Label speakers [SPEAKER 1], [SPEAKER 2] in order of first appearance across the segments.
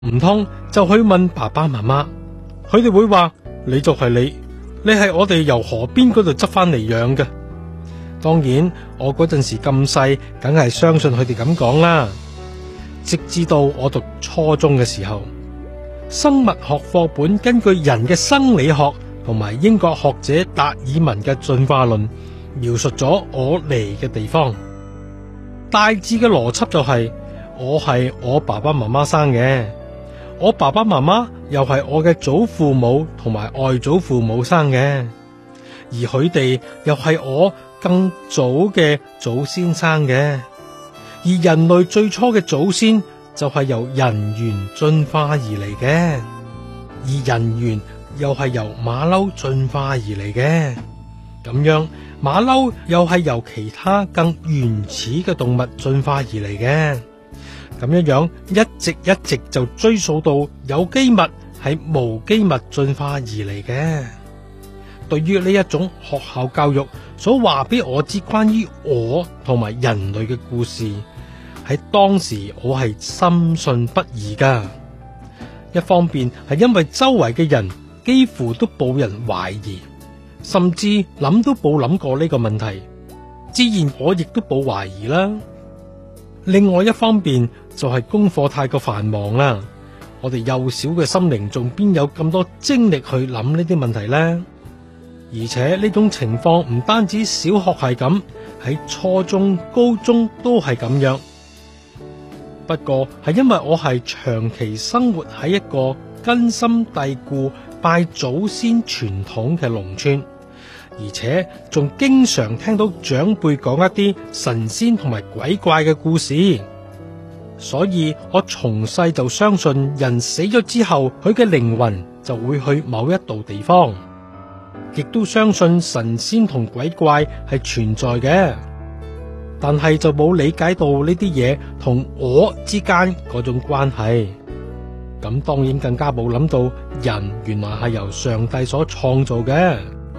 [SPEAKER 1] 唔通就去問爸爸媽媽，佢哋會話你就係你係我哋由河邊嗰度執翻嚟養嘅。當然我嗰陣時咁細，梗係相信佢哋咁講啦。直至到我讀初中嘅時候，生物學課本根據人嘅生理學同埋英國學者達爾文嘅進化論描述咗我嚟嘅地方。大致嘅邏輯就係，我係我爸爸媽媽生嘅，我爸爸媽媽又係我嘅祖父母同埋外祖父母生嘅，而佢哋又係我更早嘅祖先生嘅。而人類最初嘅祖先就係由人猿進化而嚟嘅，而人猿又係由馬騮進化而嚟嘅。咁樣馬騮又係由其他更原始嘅動物進化而嚟嘅。咁樣一直就追溯到有機物係無機物進化而嚟嘅。對於呢一種學校教育所話俾我知關於我同埋人類嘅故事，喺當時我係深信不疑噶。一方面係因為周圍嘅人幾乎都冇人懷疑，甚至諗都冇諗過呢個問題，自然我亦都冇懷疑啦。另外一方面就係功課太過繁忙啦，我哋幼小嘅心靈仲邊有咁多精力去諗呢啲問題呢？而且呢種情況唔單止小學係咁，喺初中、高中都係咁樣。不過係因為我係長期生活喺一個根深蒂固拜祖先傳統嘅農村，而且仲經常聽到長輩講一啲神仙同埋鬼怪嘅故事，所以我從細就相信人死咗之後，佢嘅靈魂就會去某一度地方，亦都相信神仙同鬼怪係存在嘅。但係就冇理解到呢啲嘢同我之間嗰種關係，咁當然更加冇諗到人原來係由上帝所創造嘅。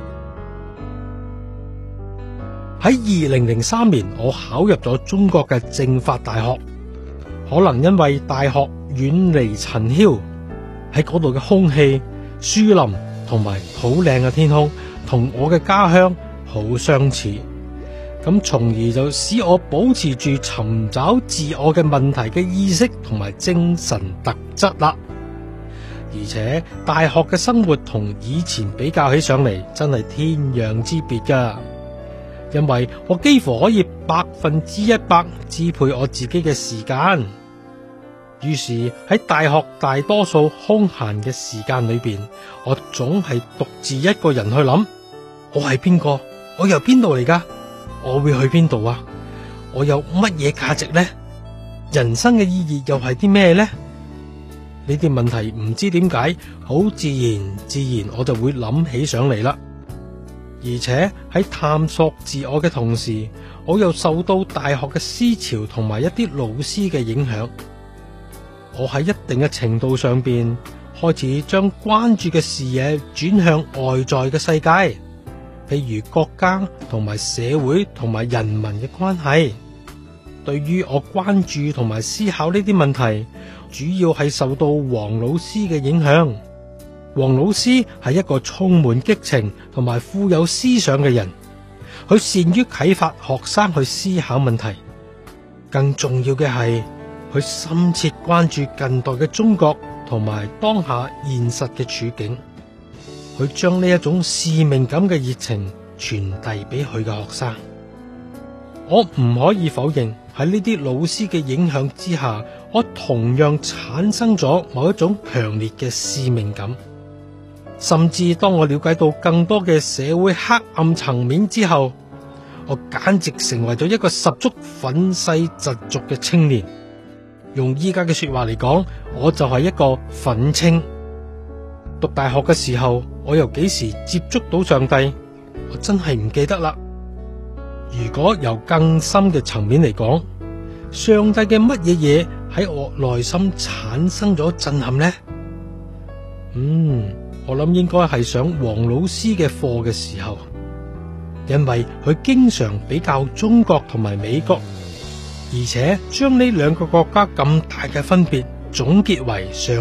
[SPEAKER 1] 喺2003年，我考入咗中國嘅政法大學，可能因為大學遠離塵囂，喺嗰度嘅空氣、樹林同埋好靚嘅天空，同我嘅家鄉好相似。咁從而就使我保持住尋找自我嘅問題嘅意識同埋精神特質啦。而且大學嘅生活同以前比較起上嚟，真係天壤之別噶。因為我幾乎可以100%支配我自己嘅時間。於是喺大學大多數空閒嘅時間裏邊，我總係獨自一個人去諗，我係邊個？我由邊度嚟噶？我會去邊度啊？我有乜嘢價值呢？人生嘅意義又係啲咩呢？呢啲問題唔知點解，好自然我就會諗起上嚟啦。而且喺探索自我嘅同時，我又受到大學嘅思潮同埋一啲老師嘅影響。我喺一定嘅程度上邊開始將關注嘅視野轉向外在嘅世界。譬如國家同埋社會同埋人民嘅關係，對於我關注同埋思考呢啲問題，主要係受到黃老師嘅影響。黃老師係一個充滿激情同埋富有思想嘅人，佢善於啟發學生去思考問題。更重要嘅係，佢深切關注近代嘅中國同埋當下現實嘅處境。佢將呢一種使命感嘅熱情傳遞俾佢嘅學生。我唔可以否認，喺呢啲老師嘅影響之下，我同樣產生咗某一種強烈嘅使命感。甚至當我了解到更多嘅社會黑暗層面之後，我簡直成為咗一個十足憤世嫉俗嘅青年。用依家嘅說話嚟講，我就係一個憤青。讀大學嘅時候，我又幾時接觸到上帝？我真係唔記得啦。如果由更深嘅層面嚟講，上帝嘅乜嘢嘢喺我內心產生咗震撼呢？我諗應該係上黃老師嘅課嘅時候，因為佢經常比較中國同埋美國，而且將呢兩個國家咁大嘅分別總結為上